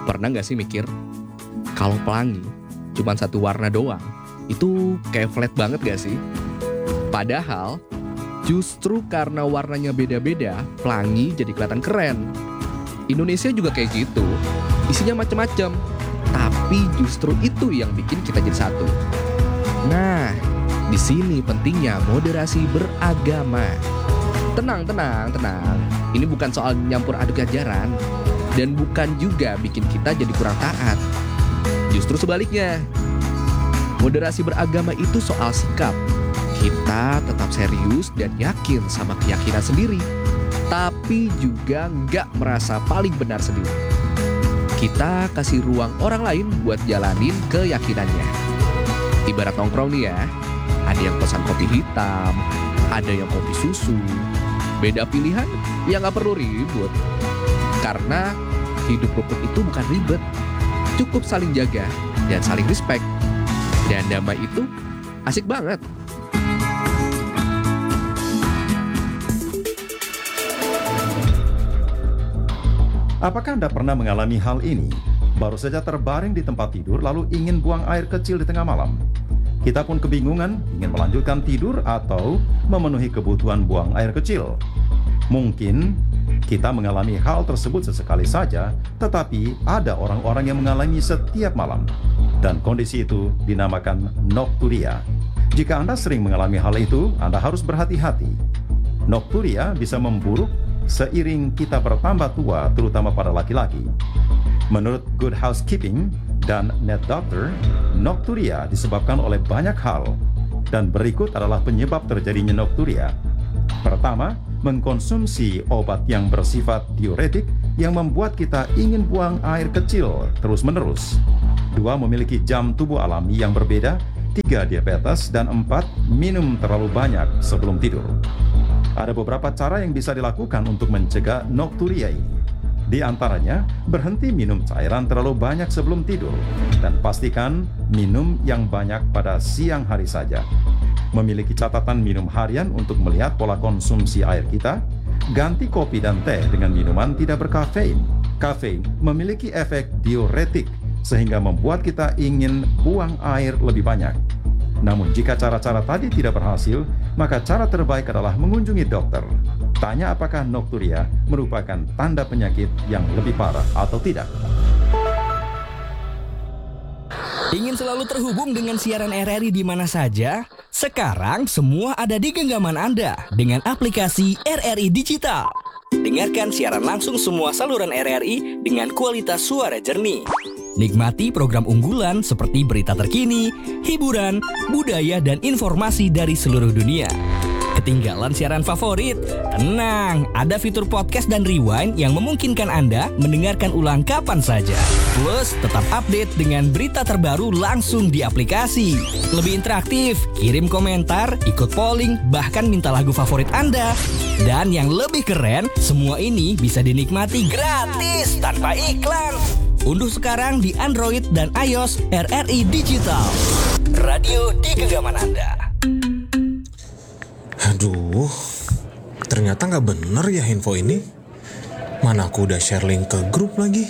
Pernah nggak sih mikir, kalau pelangi cuma satu warna doang, itu kayak flat banget gak sih? Padahal, justru karena warnanya beda-beda, pelangi jadi kelihatan keren. Indonesia juga kayak gitu, isinya macam-macam, tapi justru itu yang bikin kita jadi satu. Nah, di sini pentingnya moderasi beragama. Tenang. Ini bukan soal nyampur aduk ajaran, dan bukan juga bikin kita jadi kurang taat. Justru sebaliknya, moderasi beragama itu soal sikap. Kita tetap serius dan yakin sama keyakinan sendiri, tapi juga nggak merasa paling benar sendiri. Kita kasih ruang orang lain buat jalanin keyakinannya. Ibarat nongkrong nih ya, ada yang pesan kopi hitam, ada yang kopi susu. Beda pilihan, ya nggak perlu ribut. Karena hidup rukun itu bukan ribet, cukup saling jaga dan saling respect. Dan damai itu asik banget. Apakah Anda pernah mengalami hal ini? Baru saja terbaring di tempat tidur lalu ingin buang air kecil di tengah malam. Kita pun kebingungan ingin melanjutkan tidur atau memenuhi kebutuhan buang air kecil. Mungkin kita mengalami hal tersebut sesekali saja, tetapi ada orang-orang yang mengalami setiap malam. Dan kondisi itu dinamakan nokturia. Jika Anda sering mengalami hal itu, Anda harus berhati-hati. Nokturia bisa memburuk seiring kita bertambah tua, terutama pada laki-laki. Menurut Good Housekeeping dan NetDoctor, nokturia disebabkan oleh banyak hal, dan berikut adalah penyebab terjadinya nokturia. Pertama, mengkonsumsi obat yang bersifat diuretik yang membuat kita ingin buang air kecil terus-menerus. 2, memiliki jam tubuh alami yang berbeda. 3, diabetes. Dan 4, minum terlalu banyak sebelum tidur. Ada beberapa cara yang bisa dilakukan untuk mencegah nokturia ini. Di antaranya, berhenti minum cairan terlalu banyak sebelum tidur, dan pastikan minum yang banyak pada siang hari saja. Memiliki catatan minum harian untuk melihat pola konsumsi air kita. Ganti kopi dan teh dengan minuman tidak berkafein. Kafein memiliki efek diuretik, sehingga membuat kita ingin buang air lebih banyak. Namun jika cara-cara tadi tidak berhasil, maka cara terbaik adalah mengunjungi dokter. Tanya apakah nokturia merupakan tanda penyakit yang lebih parah atau tidak. Ingin selalu terhubung dengan siaran RRI di mana saja? Sekarang semua ada di genggaman Anda dengan aplikasi RRI Digital. Dengarkan siaran langsung semua saluran RRI dengan kualitas suara jernih. Nikmati program unggulan seperti berita terkini, hiburan, budaya, dan informasi dari seluruh dunia. Ketinggalan siaran favorit? Tenang, ada fitur podcast dan rewind yang memungkinkan Anda mendengarkan ulang kapan saja. Plus, tetap update dengan berita terbaru langsung di aplikasi. Lebih interaktif, kirim komentar, ikut polling, bahkan minta lagu favorit Anda. Dan yang lebih keren, semua ini bisa dinikmati gratis tanpa iklan. Unduh sekarang di Android dan iOS RRI Digital. Radio di genggaman Anda. Aduh, ternyata nggak bener ya info ini. Mana aku udah share link ke grup lagi.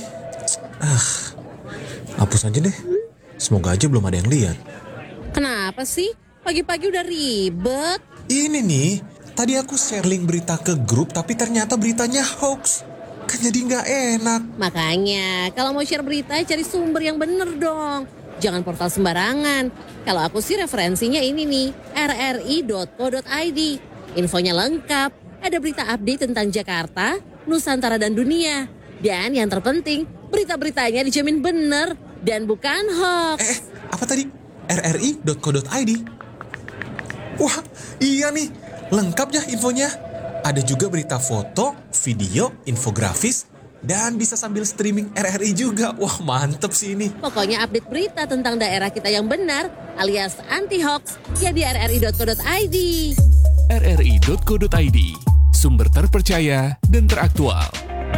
Hapus aja deh. Semoga aja belum ada yang lihat. Kenapa sih? Pagi-pagi udah ribet. Ini nih, tadi aku share link berita ke grup tapi ternyata beritanya hoax. Kan jadi nggak enak. Makanya, kalau mau share berita cari sumber yang bener dong. Jangan portal sembarangan. Kalau aku sih referensinya ini nih, rri.co.id. Infonya lengkap, ada berita update tentang Jakarta, Nusantara dan dunia. Dan yang terpenting, berita-beritanya dijamin bener dan bukan hoax. Apa tadi? rri.co.id. Wah, iya nih, lengkap ya infonya. Ada juga berita foto, video, infografis, dan bisa sambil streaming RRI juga. Wah, mantep sih ini. Pokoknya update berita tentang daerah kita yang benar alias anti-hoax ya di rri.co.id. rri.co.id, sumber terpercaya dan teraktual.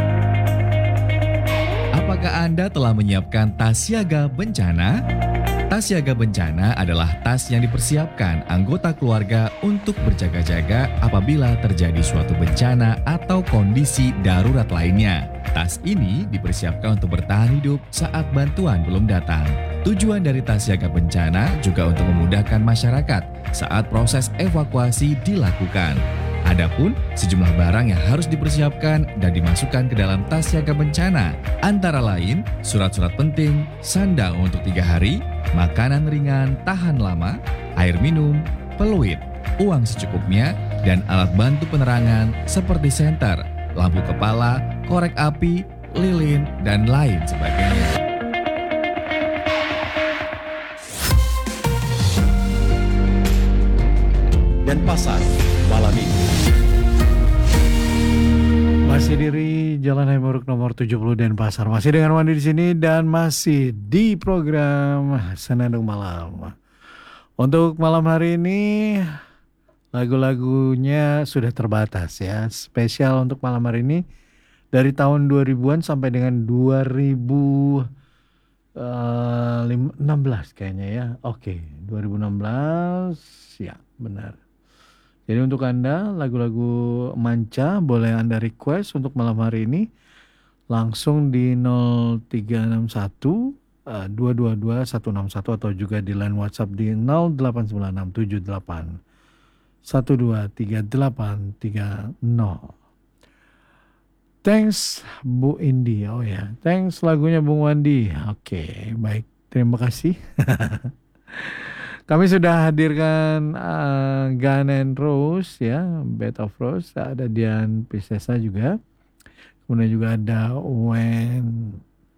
Apakah Anda telah menyiapkan tas siaga bencana? Tas siaga bencana adalah tas yang dipersiapkan anggota keluarga untuk berjaga-jaga apabila terjadi suatu bencana atau kondisi darurat lainnya. Tas ini dipersiapkan untuk bertahan hidup saat bantuan belum datang. Tujuan dari tas siaga bencana juga untuk memudahkan masyarakat saat proses evakuasi dilakukan. Adapun sejumlah barang yang harus dipersiapkan dan dimasukkan ke dalam tas siaga bencana, antara lain surat-surat penting, sandang untuk 3 hari, makanan ringan tahan lama, air minum, peluit, uang secukupnya, dan alat bantu penerangan seperti senter, lampu kepala, korek api, lilin, dan lain sebagainya. Dan pasar malam ini. Masih diri Jalan Hayamuruk nomor 70 Denpasar. Masih dengan Wandi di sini dan masih di program Senandung Malam. Untuk malam hari ini lagu-lagunya sudah terbatas ya. Spesial untuk malam hari ini dari tahun 2000-an sampai dengan 2016 kayaknya ya. Oke, 2016 ya, benar. Jadi untuk Anda lagu-lagu manca boleh Anda request untuk malam hari ini langsung di 0361 222 161 atau juga di line WhatsApp di 089678 123830. Thanks Bu Indi. Oh ya, thanks lagunya Bung Wandi. Oke, baik. Terima kasih. Kami sudah hadirkan Gun and Rose ya, Bed of Rose, ada Dian Piscesa juga. Kemudian juga ada When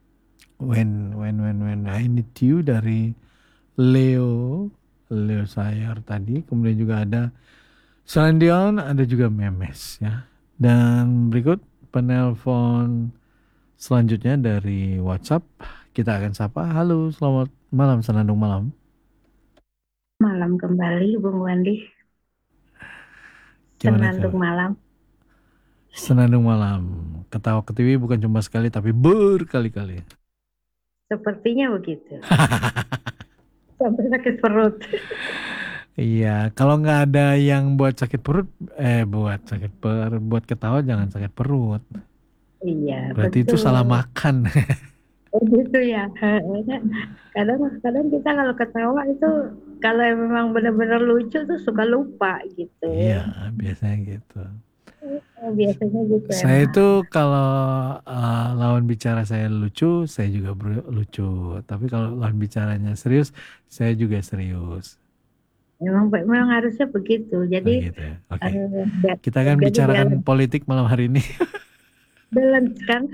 I Need You dari Leo Sayer tadi. Kemudian juga ada Celine Dion, ada juga Memes ya. Dan berikut penelpon selanjutnya dari WhatsApp. Kita akan sapa. Halo, selamat malam Senandung Malam. Malam kembali Bung Wandi. Senandung malam. Senandung malam. Ketawa ketiwi bukan cuma sekali tapi berkali-kali. Sepertinya begitu. Sampai sakit perut. Iya, kalau nggak ada yang buat sakit perut, buat ketawa jangan sakit perut. Iya. Berarti betul. itu salah makan. Oh gitu ya. Kadang kita kalau ketawa itu kalau memang benar-benar lucu tuh suka lupa gitu. Iya, biasanya gitu. Biasanya gitu. Saya itu kalau lawan bicara saya lucu, saya juga lucu. Tapi kalau lawan bicaranya serius, saya juga serius. Memang harusnya begitu. Jadi gitu ya. Oke. Kita akan bicarakan politik malam hari ini. Balance kan.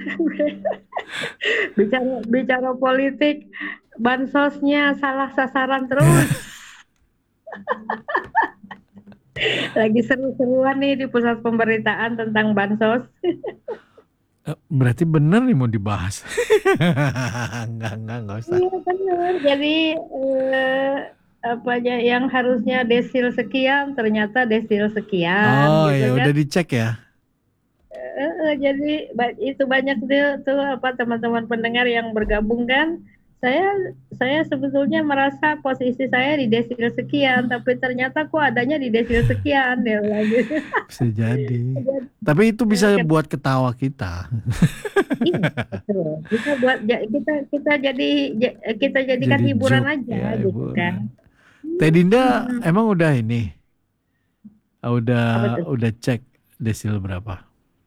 bicara politik, bansosnya salah sasaran terus. Lagi seru-seruan nih di pusat pemberitaan tentang bansos. Berarti bener nih mau dibahas. Enggak usah. Iya benar. Jadi apa aja yang harusnya desil sekian ternyata desil sekian. Oh gitu ya kan? udah dicek ya. Jadi itu banyak tuh teman-teman pendengar yang bergabung kan. Saya sebetulnya merasa posisi saya di desil sekian, tapi ternyata kok adanya di desil sekian ya lagi. Bisa jadi. Tapi itu bisa buat ketawa kita. Iya, betul. Kita jadikan hiburan joke, aja ya, gitu hiburan. kan. Teh Dinda emang udah ini? Udah cek desil berapa?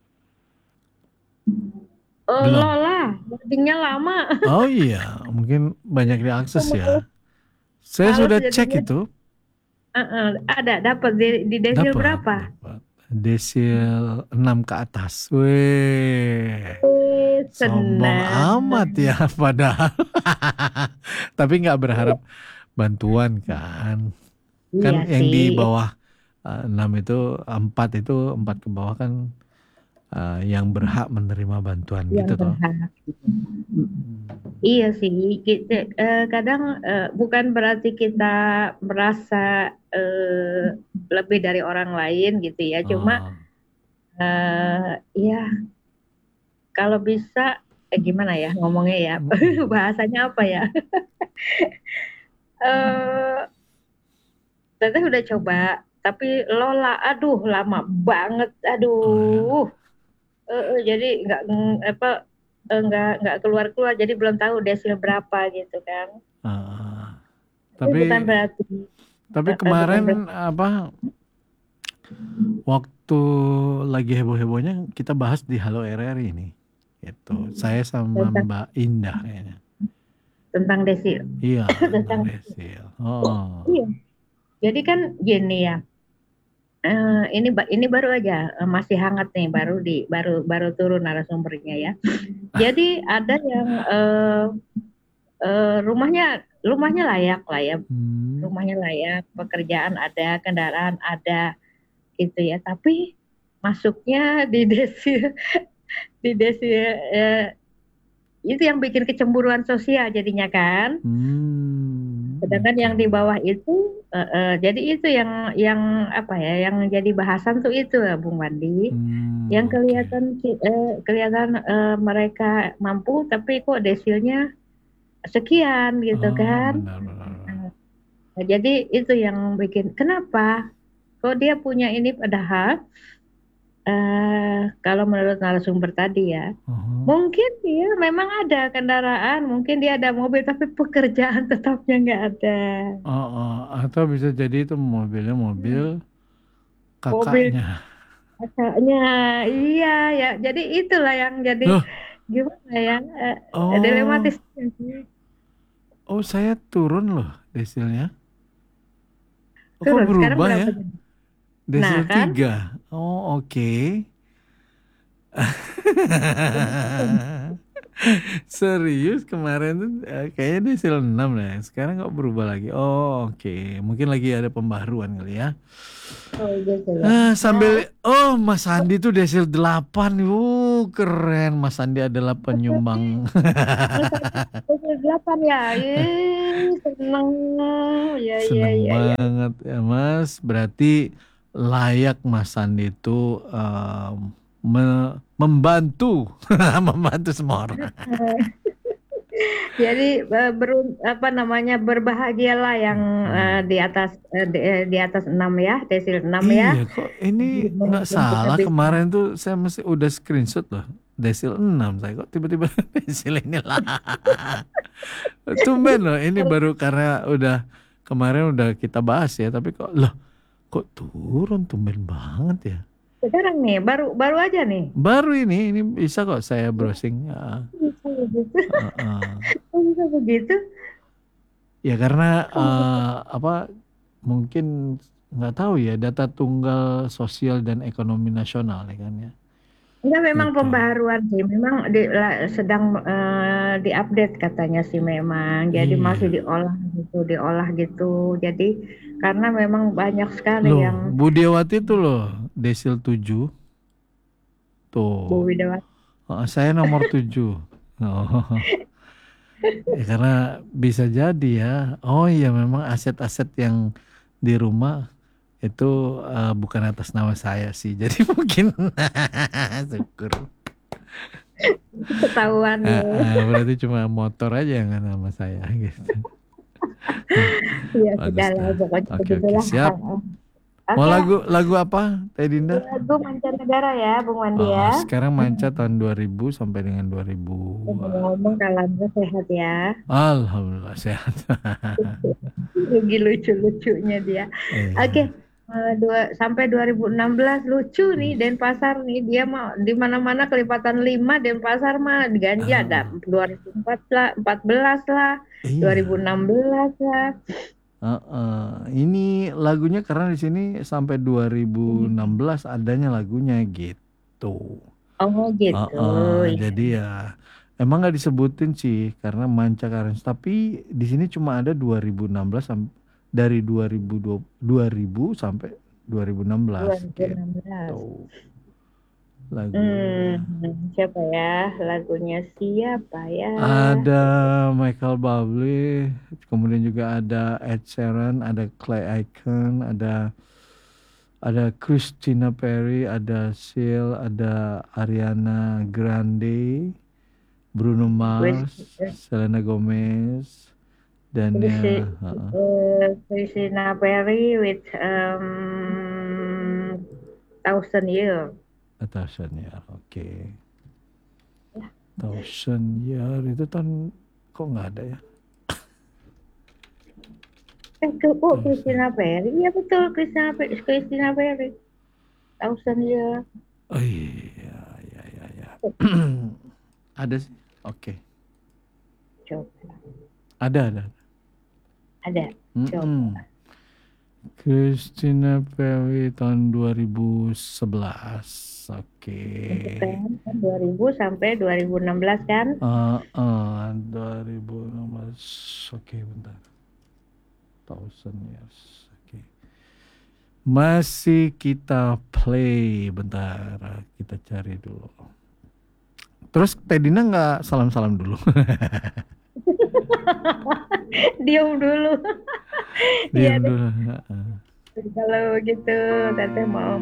Belum. Lola, loadingnya lama. Oh iya, mungkin banyak diakses ya. Saya sudah cek itu. Ada dapat di desil berapa? Dapat. Desil 6 ke atas. Weh. Sombong amat ya padahal. Tapi nggak berharap bantuan kan. Kan Iya yang sih. di bawah 6 itu 4 ke bawah kan yang berhak menerima bantuan Yang gitu toh. berhak. Iya sih, kadang bukan berarti kita merasa lebih dari orang lain gitu ya. Cuma ya kalau bisa gimana ya ngomongnya ya, bahasanya apa ya? Teteh udah coba, tapi Lola, aduh lama banget, aduh. Jadi nggak keluar, jadi belum tahu desil berapa gitu kan. Tapi bukan berarti bukan kemarin berarti. waktu lagi heboh-hebohnya kita bahas di Halo RRI ini. Gitu. Saya sama Mbak Indah kayaknya. Tentang desil. Iya, Tentang desil. Iya. Jadi kan gini ya. Ini baru aja masih hangat nih, baru turun narasumbernya ya. Jadi ada yang rumahnya layak lah ya. Rumahnya layak, pekerjaan ada, kendaraan ada gitu ya. Tapi masuknya di desil itu yang bikin kecemburuan sosial jadinya kan. Sedangkan yang di bawah itu jadi itu yang apa ya, yang jadi bahasan tuh itu Bung Wandi. Yang kelihatan mereka mampu tapi kok desilnya sekian gitu kan. Nah, jadi itu yang bikin kenapa kok dia punya ini, padahal kalau menurut narasumber tadi ya, mungkin dia memang ada kendaraan, mungkin dia ada mobil, tapi pekerjaan tetapnya nggak ada. Atau bisa jadi itu mobilnya mobil kakaknya. Kakaknya, iya ya. Jadi itulah yang jadi gimana ya, dilematis. Oh, saya turun loh desilnya. Turun, kok berubah ya? Desil Nah, kan? 3. Oh, oke. Serius kemarin tuh kayaknya desil 6 lah. Sekarang kok berubah lagi. Oh, oke. Mungkin lagi ada pembaharuan kali ya. Oh, gitu ya. Sambil Mas Andi tuh desil 8. Keren. Mas Andi adalah penyumbang. Desil 8 ya. Seneng. Seneng banget ya, Mas. Berarti layak Mas Andi itu membantu semua orang. Jadi berbahagialah yang di atas 6 ya, desil 6 ya. Iya, kok ini nggak salah. Kemarin tuh saya mesti udah screenshot loh, desil 6 saya, kok tiba-tiba desil ini lah. Tumben loh, ini baru karena kemarin udah kita bahas ya, tapi kok turun, tumben banget ya. Sekarang nih, baru aja nih. Baru ini bisa kok saya browsing. Bisa begitu. Bisa begitu. Ya karena mungkin nggak tahu ya, data tunggal sosial dan ekonomi nasional ya kan ya. Enggak, memang pembaharuan sih, memang sedang diupdate katanya sih memang. Jadi masih diolah gitu. Jadi karena memang banyak sekali yang Budiawati tuh loh desil 7. Tuh. Bu Widawati. Saya nomor 7. Ya, karena bisa jadi ya. Oh iya, memang aset-aset yang di rumah itu bukan atas nama saya sih. Jadi mungkin syukur. Ketahuan ya. Berarti cuma motor aja yang nama saya gitu. Iya, sudah lah pokoknya begitulah. Siap. Mau lagu apa, Teh Dinda? Lagu mancanegara ya, Bung Wandi ya. Sekarang manca tahun 2000 sampai dengan 2000. Ngomong kalau Anda sehat ya. Alhamdulillah sehat. Lagi lucu-lucunya dia. Oke. Sampai 2016 lucu nih Denpasar nih, dia mau di mana-mana kelipatan 5, Denpasar mah diganti ada 2014 lah, 2016 lah. Ini lagunya karena di sini sampai 2016 adanya lagunya gitu. Oh gitu. Jadi ya emang nggak disebutin sih karena manca Karens, tapi di sini cuma ada 2016 dari 2000 sampai 2016 gitu. Lagu siapa ya, lagunya siapa ya? Ada Michael Bublé, kemudian juga ada Ed Sheeran, ada Clay Aiken, ada Christina Perri, ada Seal, ada Ariana Grande, Bruno Mars, Selena Gomez, dan Christina Perri with 1000 Years. A Thousand Year, oke. Thousand Year itu tahun kok nggak ada ya? Christina Perry, iya betul Christina Perry. Thousand Year. Oh iya. Ada sih, oke. Coba. Ada. Coba. Christina Perry tahun 2011, oke. Kan 2000 sampai 2016 kan? 2016, oke bentar. Thousand Years, oke. Masih kita play, bentar kita cari dulu. Terus Tedina nggak salam-salam dulu? Diam dulu. Diam Iya, dulu. kalau gitu Teteh mau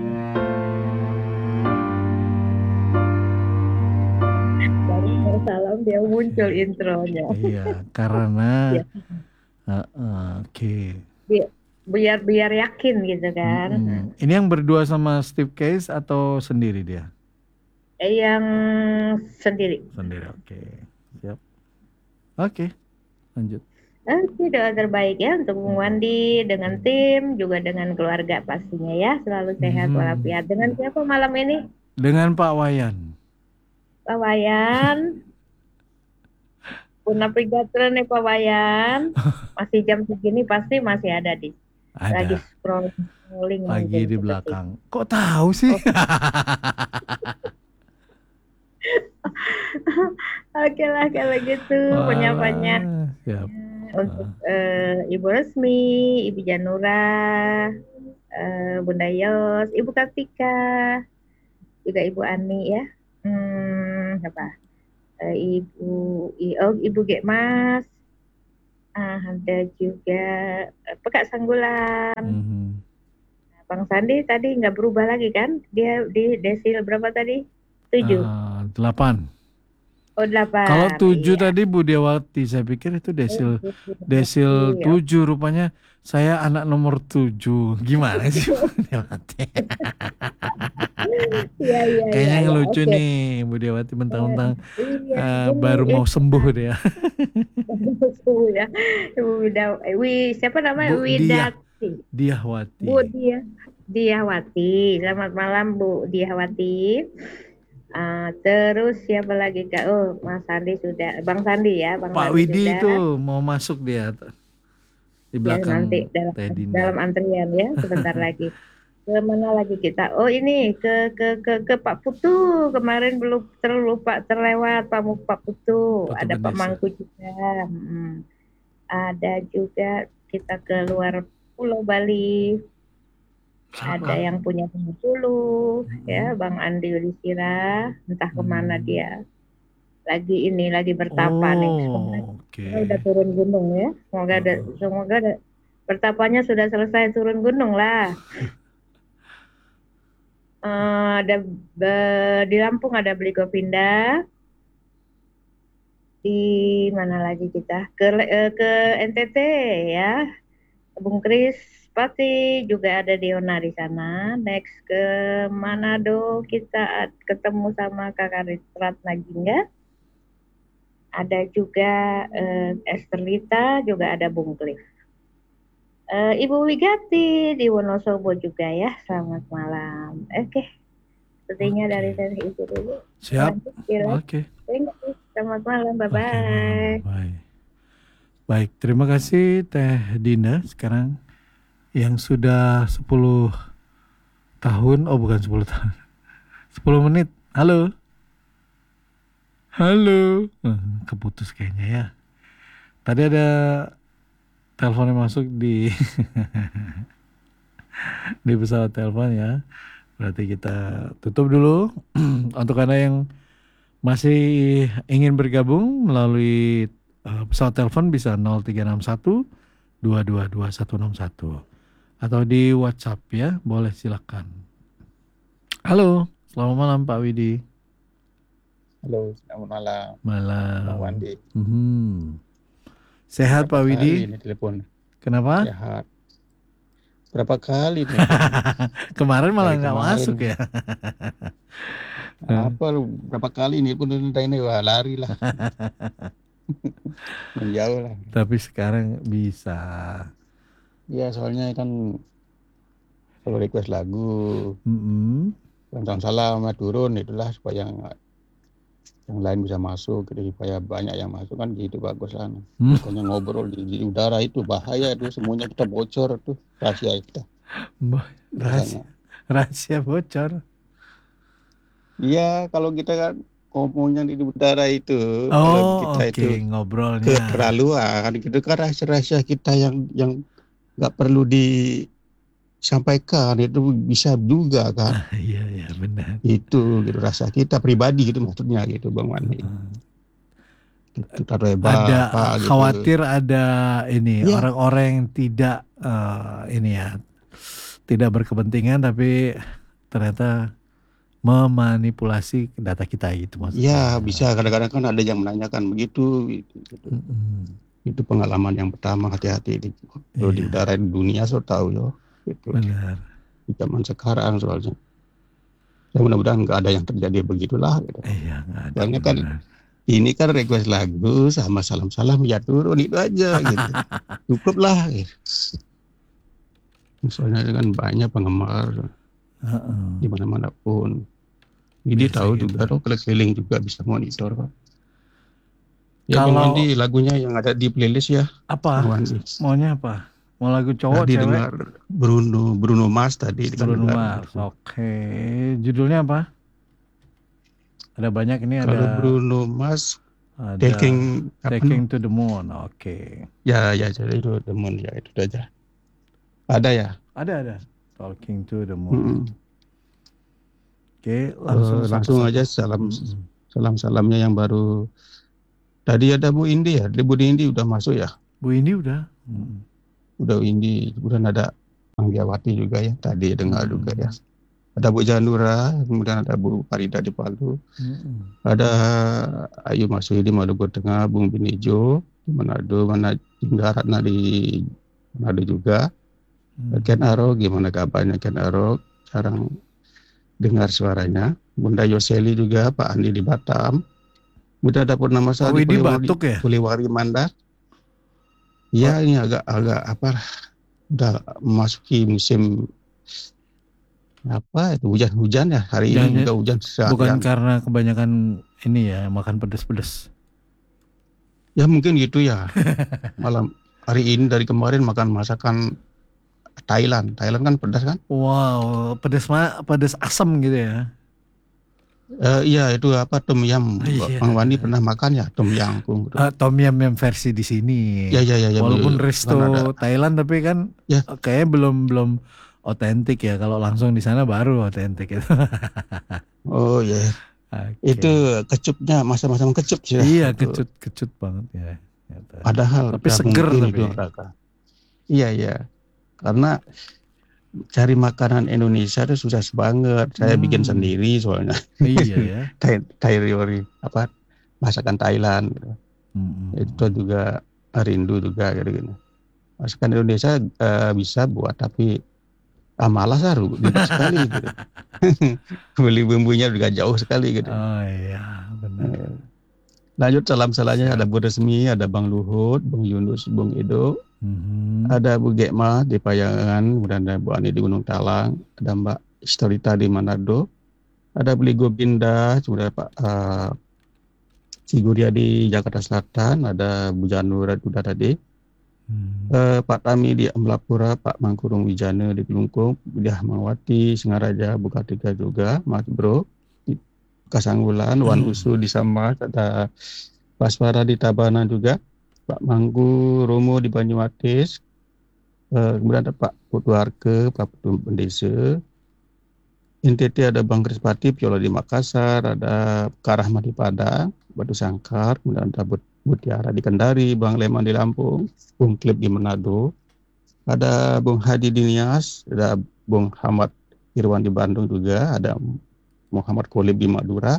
baru mau salam dia muncul intronya. Iya, karena Iya. oke. Biar yakin gitu kan. Ini yang berdua sama Steve Case atau sendiri dia? Yang sendiri. Sendiri, oke. Siap. Oke, lanjut. Doa terbaik ya untuk Bung Wandi dengan tim, juga dengan keluarga pastinya ya. Selalu sehat walafiat. Dengan siapa malam ini? Dengan Pak Wayan. Pak Wayan. Puna Prigatren nih Pak Wayan. Masih jam segini pasti masih ada di. Lagi Ada. scrolling. Lagi di belakang. Kok tahu sih? Oke lah kalau gitu penyapanya. Siap. Untuk Ibu Resmi, Ibu Janura, Bunda Yos, Ibu Kartika, juga Ibu Ani ya. Ibu Gekmas, ada juga Pekak Sanggulan. Bang Sandi tadi nggak berubah lagi kan? Dia di desil berapa tadi? 7. 8. Oh 8. Kalau 7 iya. tadi Bu Dewati, saya pikir itu desil 7 rupanya saya anak nomor 7. Gimana sih Bu Dewati? Kayaknya yang lucu nih Bu Dewati mentang-mentang baru mau sembuh dia. Ya. Siapa namanya? Bu Widati. Diahwati. Bu Diahwati. Selamat malam Bu Diahwati. Terus siapa lagi Kak? Oh, Mas Sandi sudah. Bang Sandi ya, Bang Pak Sandi Widi sudah. itu mau masuk dia di belakang nanti dalam antrian ya sebentar lagi. Kemana lagi kita? Oh ini ke Pak Putu, kemarin belum terlewat Pak Putu. Ada Pak Mangku juga. Ada juga kita keluar Pulau Bali. Ada yang punya Bengkulu, ya Bang Andi Ulisira, entah kemana dia. Lagi bertapa nih. Udah turun gunung ya. Semoga ada bertapanya sudah selesai turun gunung lah. Di Lampung ada Beli Govinda. Di mana lagi kita? Ke NTT ya. Bung Kris Pati juga ada Diona di sana. Next ke Manado kita ketemu sama Kakak Ratna Gingga. Ada juga Esterlita, juga ada Bung Cliff. Ibu Wigati di Wonosobo juga ya. Selamat malam. Oke. Sepertinya dari saya itu dulu. Siap. Oke. Selamat malam. Bye-bye. Baik, terima kasih Teh Dinda. Sekarang yang sudah 10 tahun, oh bukan 10 tahun, 10 menit. Halo. Keputus kayaknya ya. Tadi ada telepon yang masuk di di pesawat telepon ya. Berarti kita tutup dulu. Untuk Anda yang masih ingin bergabung melalui pesawat telepon bisa 0361 222161 atau di WhatsApp ya, boleh silakan. Halo, selamat malam Pak Widi. Halo, selamat malam. Malam. Pak Wandi. Sehat Pak Widi? Ini telepon. Kenapa? berapa kali nih? Kemarin malah Dari nggak kemarin. masuk ya. Apa lu berapa kali ini pun ini wah lari lah. Menjauh lah. Tapi sekarang bisa. Ya soalnya kan kalau request lagu Mm-mm. Bang Salam turun itulah supaya yang lain bisa masuk gitu, supaya banyak yang masuk kan gitu bagus lah. Pokoknya ngobrol di udara itu bahaya tuh, semuanya kita bocor tuh rahasia kita. Rahasia bocor. Iya, kalau kita kan ngomongnya di udara itu, Oh, kalau kita itu ngobrolnya. keterlaluan, gitu kan rahasia-rahasia kita yang nggak perlu disampaikan itu bisa juga kan. Iya benar. Itu gitu rasa kita pribadi gitu maksudnya gitu Bang Wandi. Gitu, Ada apa, khawatir gitu. ada ini Ya. orang-orang yang tidak tidak berkepentingan tapi ternyata memanipulasi data kita gitu maksudnya. Ya bisa kadang-kadang kan ada yang menanyakan begitu gitu. Itu pengalaman yang pertama, hati-hati kalau di udara di dunia so tahu yo gitu. Benar. Di zaman sekarang soalnya ya mudah-mudahan nggak ada yang terjadi begitulah gitu. Iya nggak ada. Soalnya kan ini kan request lagu sama salam-salam ya turun itu aja gitu. Cukup lah gitu. Soalnya kan banyak penggemar di mana-mana pun. Jadi tahu juga loh, keliling juga bisa monitor kok. Ya Bang Kalau Wandi lagunya yang ada di playlist ya. apa? Bang Wandi. Maunya apa? Mau lagu cowok Tadi cewek? dengar Bruno Mars tadi. Bruno Mars. Oke. Judulnya apa? Ada banyak ini. Kalau ada Bruno Mars ada Taking to the Moon. Oke. Ya jadi itu The Moon ya itu aja. Ada ya? Ada. Talking to the Moon. Oke, langsung aja salam-salamnya yang baru. Tadi ada Bu Indi ya, Bu Indi udah masuk ya? Bu Indi udah. Udah Indi, kemudian ada Anggiawati juga ya, tadi dengar juga ya. Ada Bu Janura, kemudian ada Bu Farida di Palu. Ada Ayu Masudi Maluku Tengah, Bung Binijo di Manado, Hingga Ratna di Manado juga. Ken Arok, gimana kabarnya Ken Arok? Jarang dengar suaranya. Bunda Yoseli juga, Pak Andi di Batam. Kemudian ada Purnama Sari di Batuk ya? Puliwari Mandar. Iya, ini agak apa? Udah memasuki musim apa itu hujan-hujan ya. Hari ini juga hujan seharian. Bukan karena kebanyakan ini ya makan pedas-pedas. Ya mungkin gitu ya. Malam hari ini dari kemarin makan masakan Thailand kan pedas kan? Wow, pedas asam gitu ya? Iya itu apa tom yum. Bang Wandi pernah makan ya tom yum? Tom yum yang versi di sini. Ya. Walaupun resto Thailand tapi kan kayaknya belum otentik ya. Kalau langsung di sana baru otentik itu. Oh ya. Itu kecupnya masa-masa kecup sih. Iya kecut banget ya. Padahal tapi seger tapi. Iya. Karena cari makanan Indonesia itu susah banget. Saya bikin sendiri soalnya. Iya ya. Thai apa masakan Thailand. Gitu. Itu juga rindu juga gitu. Masakan Indonesia bisa buat tapi malas ribet sekali gitu. Beli bumbunya juga jauh sekali gitu. Oh iya benar. Lanjut salam-salamnya ada Bu Resmi, ada Bang Luhut, Bang Yunus, Bang Edo. Ada Bu Gekma di Payangan, kemudian ada Bu Ani di Gunung Talang, ada Mbak Istorita di Manado, ada Beli Gobinda, kemudian Pak Siguria di Jakarta Selatan, ada Bu Janura udah tadi, Pak Tami di Amlapura, Pak Mangkurung Wijana di Kelungkung, Budiah Mawati, Singaraja, Bu Kartika juga, Mas Bro di Kasanggulan, Wan Usu di Samar, ada Paswara di Tabanan juga, Pak Manggu Romo di Banyumatis, kemudian ada Pak Putuarke, Pak Putu Bendesa, NTT ada Bang Krispati, Piola di Makassar, ada Kak Rahmat di Padang, Batu Sangkar, kemudian ada Butiara di Kendari, Bang Leman di Lampung, Bung Klip di Manado, ada Bung Hadi di Nias, ada Bung Hamad Irwan di Bandung juga, ada Muhammad Kolib di Madura,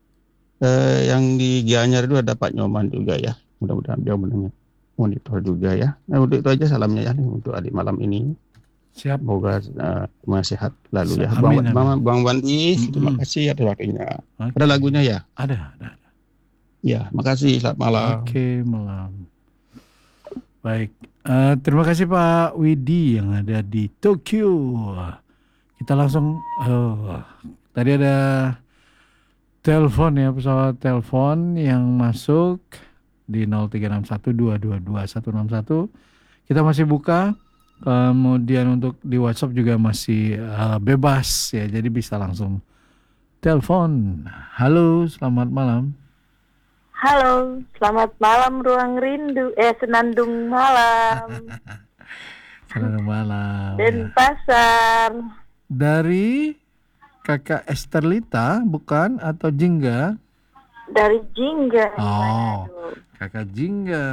yang di Gianyar itu ada Pak Nyoman juga ya. Mudah-mudahan dia monitor juga ya. Nah untuk itu aja salamnya ya untuk adik malam ini. Siap. Semoga semua sehat lalu ya. Amin, Bang Wandi, terima kasih atas waktunya. Ada lagunya ya? Ada. Ya, makasih. Selamat malam. Oke, malam. Baik, terima kasih Pak Widi yang ada di Tokyo. Kita langsung, tadi ada telepon ya, pesawat telepon yang masuk di 0361222161. Kita masih buka, kemudian untuk di WhatsApp juga masih bebas ya, jadi bisa langsung telepon. Halo, selamat malam. Halo, selamat malam Ruang Rindu, Senandung Malam. Senandung Malam. Denpasar. Dari Kakak Esterlita, bukan? Atau Jingga? Dari Jingga. Oh, Kakak Jingga.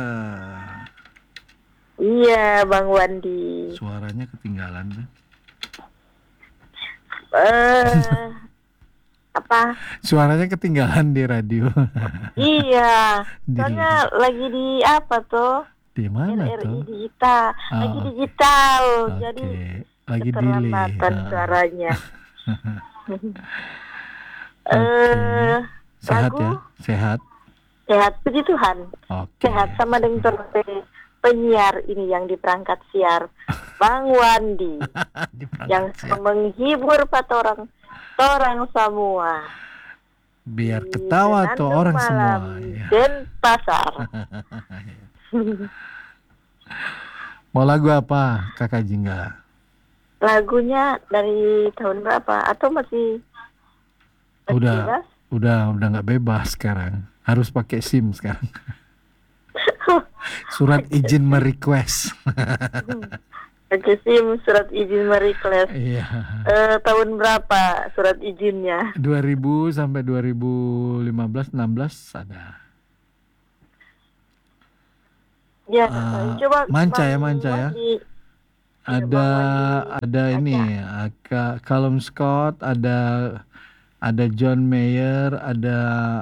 Iya, Bang Wandi. Suaranya ketinggalan. Apa? Suaranya ketinggalan di radio. Iya, soalnya lagi di apa tuh? Di mana RRI tuh? Digital. Lagi digital, jadi lagi delay. Suaranya. Sehat lagu? Ya? Sehat. Sehat, puji Tuhan. Sehat sama dengan penyiar ini yang di perangkat siar, Bang Wandi, yang menghibur orang semua. Biar ketawa tuh orang semua. Denpasar. Mau lagu apa, Kakak Jingga? Lagunya dari tahun berapa? Atau masih udah nggak bebas sekarang. Harus pakai SIM sekarang. Surat izin merequest. Pakai SIM, surat izin merequest. Iya. Tahun berapa surat izinnya? 2000 sampai 2015-16 ada. Ya, coba manca ya. Ada ini, Callum Scott, ada John Mayer, ada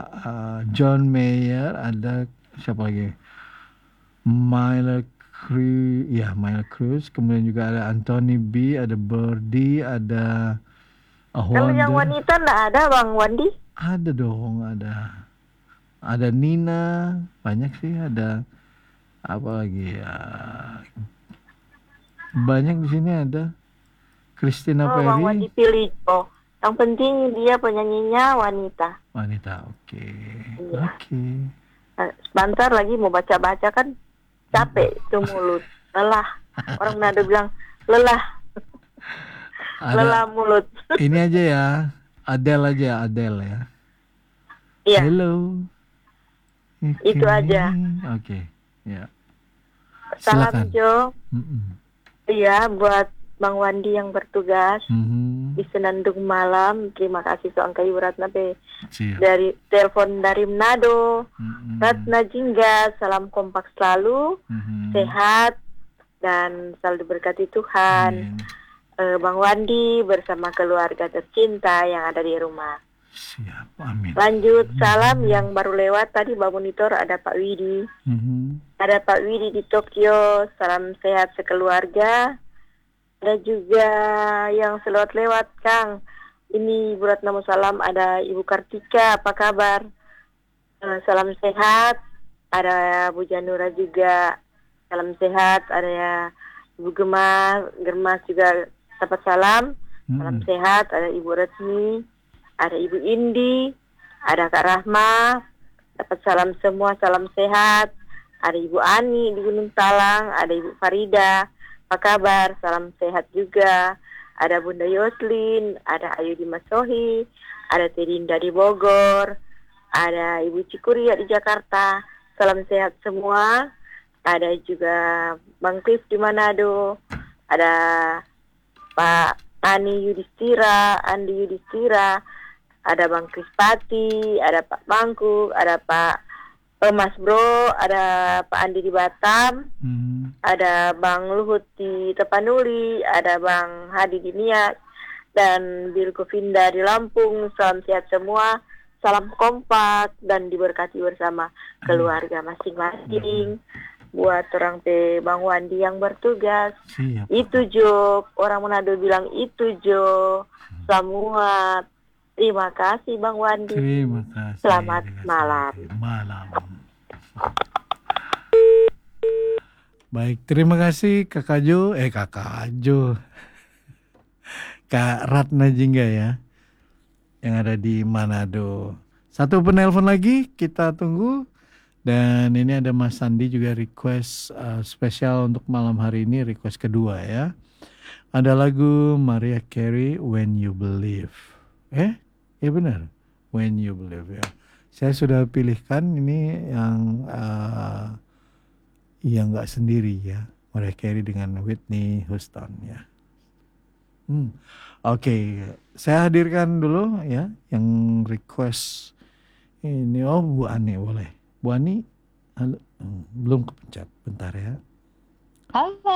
siapa lagi? Myler Cruz, kemudian juga ada Anthony B, ada Birdie, ada Kalau yang wanita enggak ada, Bang Wandi? Ada dong, ada Nina, banyak sih, ada apa lagi ya? Banyak di sini ada Christina Perry. Bang Wandi pilih. Yang penting dia penyanyinya wanita. Wanita, oke. Iya. Oke. Sebentar lagi mau baca-baca kan capek tuh mulut. Lelah. Orang Manado bilang lelah. Lelah mulut. Ini aja ya. Adele ya. Iya. Hello. Itu aja. Oke. Ya. Salam Jo. Iya, buat Bang Wandi yang bertugas di Senandung Malam. Terima kasih Soang Kayu Ratna dari telepon dari Manado. Ratna Jingga, salam kompak selalu, sehat dan selalu diberkati Tuhan. Bang Wandi bersama keluarga tercinta yang ada di rumah. Siap, amin. Lanjut salam yang baru lewat tadi Bang Monitor, ada Pak Widi. Ada Pak Widi di Tokyo, salam sehat sekeluarga. Ada juga yang selewat-lewat, Kang. Ini Bu Ratna mau salam, ada Ibu Kartika, apa kabar? Salam sehat. Ada Bu Janura juga, salam sehat. Ada Ibu Germas juga dapat salam. Salam sehat. Ada Ibu Retmi, ada Ibu Indi, ada Kak Rahma, dapat salam semua, salam sehat. Ada Ibu Ani di Gunung Talang, ada Ibu Farida. Apa kabar? Salam sehat juga. Ada Bunda Yoslin, ada Ayu di Masohi, ada Tedinda di Bogor, ada Ibu Cikuria di Jakarta. Salam sehat semua. Ada juga Bang Cliff di Manado, ada Pak Andi Yudhistira, ada Bang Krispati, ada Pak Bangku, ada Pak Mas Bro, ada Pak Andi di Batam, ada Bang Luhut di Tapanuli, ada Bang Hadi di Nias, dan Bil Govinda di Lampung. Salam sehat semua, salam kompak dan diberkati bersama keluarga masing-masing. buat orang teh Bang Wandi yang bertugas. Siap. Itu Jo, orang Manado bilang itu Jo. Semua. Terima kasih Bang Wandi. Terima kasih. Selamat malam. Malam. Baik, terima kasih Kakak Jo. Kak Ratna Jingga ya, yang ada di Manado. Satu penelpon lagi, kita tunggu. Dan ini ada Mas Sandi juga request spesial untuk malam hari ini, request kedua ya. Ada lagu Mariah Carey, When You Believe. Ya benar, When You Believe ya. Saya sudah pilihkan ini yang nggak sendiri ya, Mariah Carey dengan Whitney Houston ya. Oke, saya hadirkan dulu ya yang request ini. Bu Ani boleh. Bu Ani, halo. Belum kepencet, bentar ya. Halo.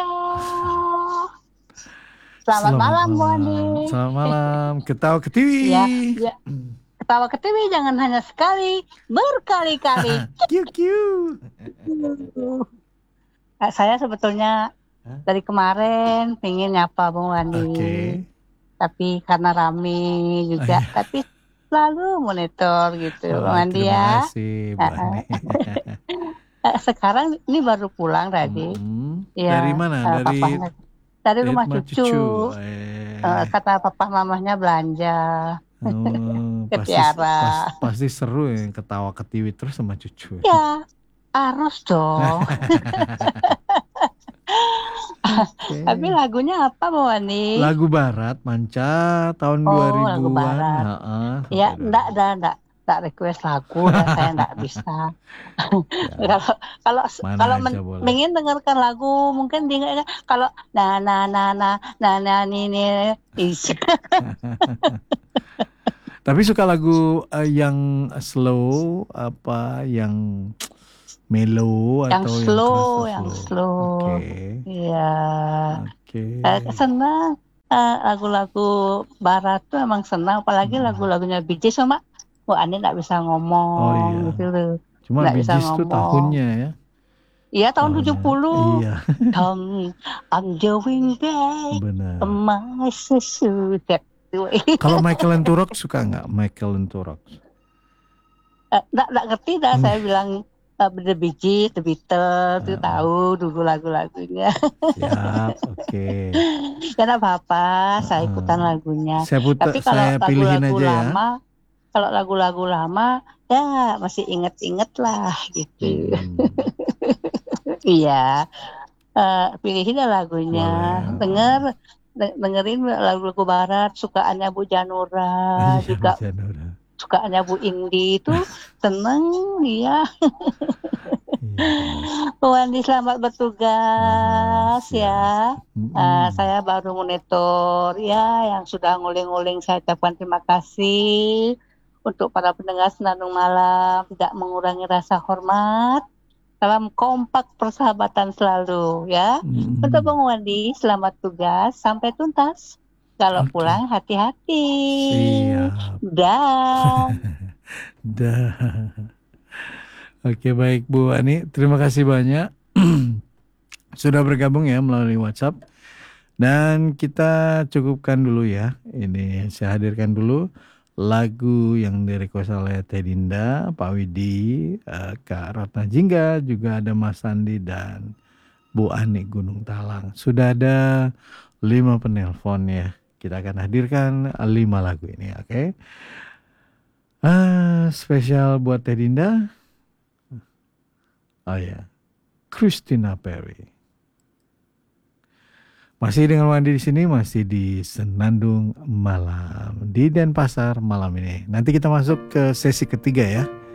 Selamat malam Bu Ani. Selamat malam. Ketawa ketiwi. Ya. Ketawa ketiwi jangan hanya sekali, berkali-kali. Kiu. Saya sebetulnya dari kemarin pengen nyapa Bu Ani. Tapi karena rame juga, tapi selalu monitor gitu, Bang Andi ya. Terima kasih, Bu Ani. Sekarang ini baru pulang tadi. Ya, dari mana? Dari rumah cucu. Kata papa mamahnya belanja. Pasti seru ya ketawa ketiwi terus sama cucu. Ya, harus dong. Tapi lagunya apa Bu Ani? Lagu barat Manca tahun 2000-an. Lagu barat. Ya, enggak request lagu, saya enggak bisa. Kalau ingin dengarkan lagu mungkin kalau ini. Tapi suka lagu yang slow apa yang mellow atau yang slow. Iya. Senang lagu-lagu barat tuh emang senang, apalagi lagu-lagunya Bee Gees sama. Wah, Ani nggak bisa ngomong gitu loh. Cuma Bee Gees tuh tahunnya ya. Iya, tahun 70. Iya. I'm going back. Benar. My sesudah. Kalau Michael and Turok suka nggak? Michael and Turok? Nggak ngerti dah. Saya bilang The Bee Gees, The Beatles, itu tahu dulu lagu-lagunya. Siap, oke. Ya nggak apa-apa, saya ikutan lagunya. Tapi kalau saya pilihin lagu-lagu aja lama, kalau lagu-lagu lama, ya masih inget-inget lah gitu. Iya, pilihin lagunya. Dengerin lagu-lagu barat, sukaannya Bu Janura, juga. Sukaannya Bu Indi itu seneng ya. Bu Andi selamat bertugas ya. Saya baru monitor ya, yang sudah nguling-nguling saya ucapkan terima kasih. Untuk para pendengar Senandung Malam, tidak mengurangi rasa hormat. Salam kompak persahabatan selalu ya. Untuk Bang Wandi selamat tugas sampai tuntas. Kalau pulang hati-hati. Siap. Dah. Oke, baik Bu Ani, terima kasih banyak sudah bergabung ya melalui WhatsApp. Dan kita cukupkan dulu ya. Ini saya hadirkan dulu lagu yang direquest oleh Teh Dinda, Pak Widi, Kak Ratna Jingga, juga ada Mas Sandi dan Bu Ani Gunung Talang. Sudah ada 5 penelpon ya. Kita akan hadirkan 5 lagu ini, oke? Spesial buat Teh Dinda. Oh ya, Christina Perry. Masih dengan Wandi di sini, masih di Senandung Malam di Denpasar malam ini. Nanti kita masuk ke sesi ketiga ya.